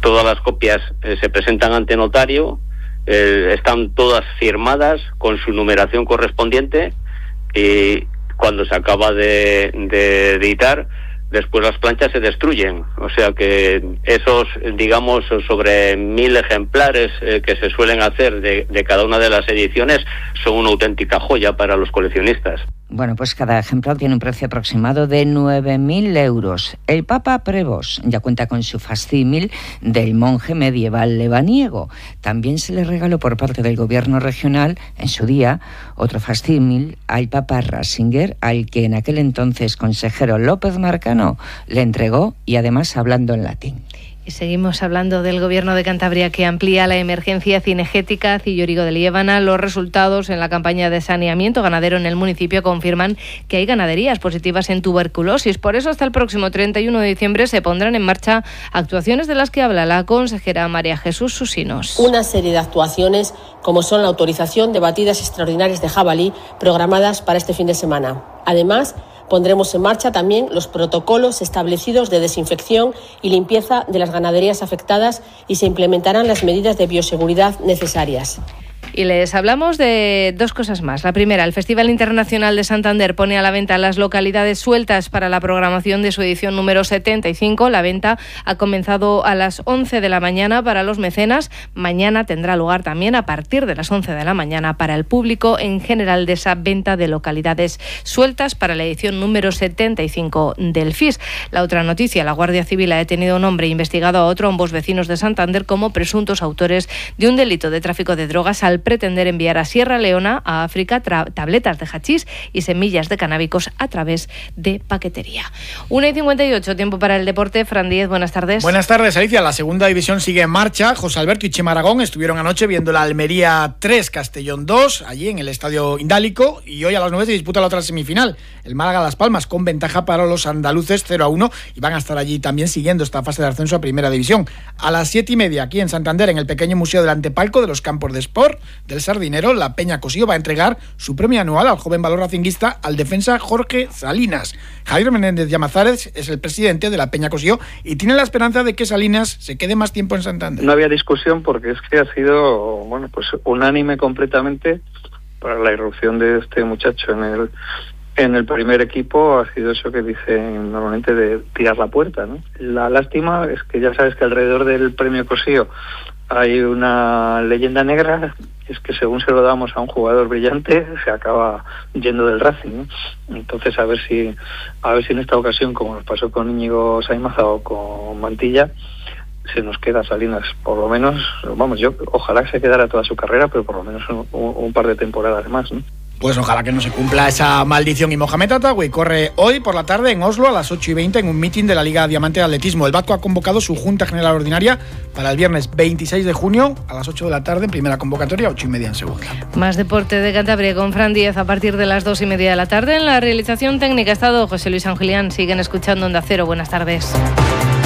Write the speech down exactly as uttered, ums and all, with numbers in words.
todas las copias eh, se presentan ante notario, eh, están todas firmadas con su numeración correspondiente, y cuando se acaba de, de editar, después las planchas se destruyen. O sea que esos, digamos, sobre mil ejemplares eh, que se suelen hacer de, de cada una de las ediciones son una auténtica joya para los coleccionistas. Bueno, pues cada ejemplar tiene un precio aproximado de nueve mil euros. El Papa Prevost ya cuenta con su facsímil del monje medieval lebaniego. También se le regaló por parte del gobierno regional, en su día, otro facsímil al Papa Ratzinger, al que en aquel entonces consejero López Marcano le entregó, y además hablando en latín. Y seguimos hablando del Gobierno de Cantabria, que amplía la emergencia cinegética. Cillorigo de Liébana. Los resultados en la campaña de saneamiento ganadero en el municipio confirman que hay ganaderías positivas en tuberculosis. Por eso, hasta el próximo treinta y uno de diciembre se pondrán en marcha actuaciones de las que habla la consejera María Jesús Susinos. Una serie de actuaciones, como son la autorización de batidas extraordinarias de jabalí programadas para este fin de semana. Además, pondremos en marcha también los protocolos establecidos de desinfección y limpieza de las ganaderías afectadas, y se implementarán las medidas de bioseguridad necesarias. Y les hablamos de dos cosas más. La primera, el Festival Internacional de Santander pone a la venta las localidades sueltas para la programación de su edición número setenta y cinco. La venta ha comenzado a las once de la mañana para los mecenas. Mañana tendrá lugar también a partir de las once de la mañana para el público en general de esa venta de localidades sueltas para la edición número setenta y cinco del F I S. La otra noticia, la Guardia Civil ha detenido a un hombre e investigado a otro, ambos vecinos de Santander, como presuntos autores de un delito de tráfico de drogas al pretender enviar a Sierra Leona, a África, tra- tabletas de hachís y semillas de canábicos a través de paquetería. una y cincuenta y ocho, tiempo para el deporte. Fran Díez, buenas tardes. Buenas tardes, Alicia. La segunda división sigue en marcha. José Alberto y Chema Aragón estuvieron anoche viendo la Almería tres, Castellón dos, allí en el Estadio Indálico, y hoy a las nueve se disputa la otra semifinal. El Málaga-Las Palmas, con ventaja para los andaluces cero a uno, y van a estar allí también siguiendo esta fase de ascenso a Primera División. A las siete y media, aquí en Santander, en el pequeño Museo del Antepalco de los Campos de Sport del Sardinero, la Peña Cosío va a entregar su premio anual al joven valor racinguista, al defensa Jorge Salinas. Javier Menéndez Llamazares es el presidente de la Peña Cosío y tiene la esperanza de que Salinas se quede más tiempo en Santander. No había discusión, porque es que ha sido, bueno, pues unánime completamente para la irrupción de este muchacho en el en el primer equipo. Ha sido eso que dicen normalmente, de tirar la puerta, ¿no? La lástima es que ya sabes que alrededor del premio Cosío hay una leyenda negra, es que según se lo damos a un jugador brillante, se acaba yendo del Racing, ¿no? Entonces a ver si a ver si en esta ocasión, como nos pasó con Íñigo Saimaza o con Mantilla, se nos queda Salinas, por lo menos, vamos, yo ojalá que se quedara toda su carrera, pero por lo menos un, un par de temporadas más, ¿no? Pues ojalá que no se cumpla esa maldición. Y Mohamed Atawi corre hoy por la tarde en Oslo a las ocho y veinte en un meeting de la Liga Diamante de Atletismo. El Batco ha convocado su Junta General Ordinaria para el viernes veintiséis de junio a las ocho de la tarde en primera convocatoria, ocho y media en segunda. Más deporte de Cantabria con Fran Díez a partir de las dos y media de la tarde. En la realización técnica ha estado José Luis Angelián. Siguen escuchando Onda Cero. Buenas tardes.